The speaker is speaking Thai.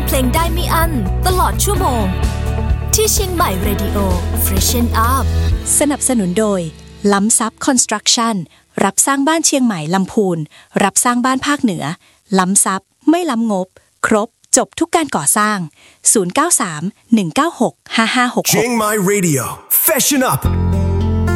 เพลงได้ไม่อั้นตลอดชั่วโมงที่เชียงใหม่ Radio Freshen Up สนับสนุนโดยล้ำซับคอนสตรักชั่นรับสร้างบ้านเชียงใหม่ลำพูนรับสร้างบ้านภาคเหนือล้ำซับไม่ล้ำงบครบจบทุกการก่อสร้าง093 196 5566 Chiang Mai Radio Fashion Up